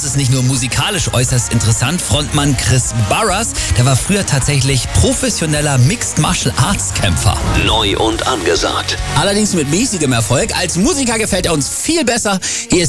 ist nicht nur musikalisch äußerst interessant. Frontmann Chris Barras, der war früher tatsächlich professioneller Mixed Martial Arts Kämpfer. Neu und angesagt. Allerdings mit mäßigem Erfolg. Als Musiker gefällt er uns viel besser. Hier ist